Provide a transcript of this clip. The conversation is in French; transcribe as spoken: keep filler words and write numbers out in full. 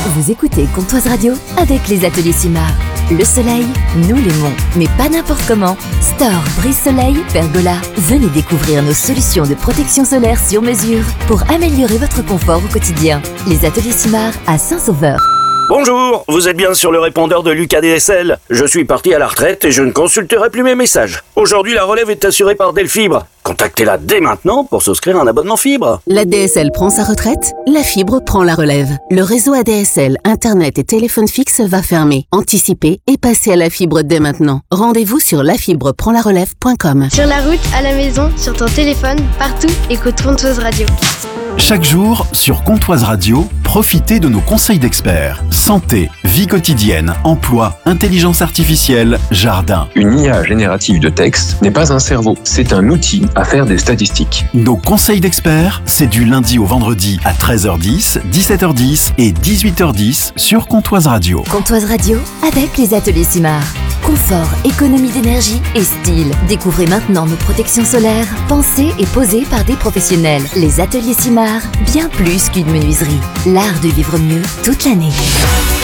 Vous écoutez Comptoise Radio avec les ateliers Simard. Le soleil, nous l'aimons, mais pas n'importe comment. Store, brise-soleil, pergola. Venez découvrir nos solutions de protection solaire sur mesure pour améliorer votre confort au quotidien. Les ateliers Simard à Saint-Sauveur. Bonjour, vous êtes bien sur le répondeur de Lucas D S L. Je suis parti à la retraite et je ne consulterai plus mes messages. Aujourd'hui, la relève est assurée par Delfibre. Contactez-la dès maintenant pour souscrire un abonnement fibre. La D S L prend sa retraite, la fibre prend la relève. Le réseau A D S L, Internet et téléphone fixe va fermer. Anticipez et passez à la fibre dès maintenant. Rendez-vous sur la fibre prend la relève point com. Sur la route, à la maison, sur ton téléphone, partout, écoute Comptoise Radio. Chaque jour, sur Comptoise Radio, profitez de nos conseils d'experts. Santé, vie quotidienne, emploi, intelligence artificielle, jardin. Une I A générative de texte n'est pas un cerveau, c'est un outil à faire des statistiques. Nos conseils d'experts, c'est du lundi au vendredi à treize heures dix, dix-sept heures dix et dix-huit heures dix sur Comptoise Radio. Comptoise Radio avec les ateliers Simard. Confort, économie d'énergie et style. Découvrez maintenant nos protections solaires, pensées et posées par des professionnels. Les ateliers Simard, bien plus qu'une menuiserie. L'art de vivre mieux toute l'année.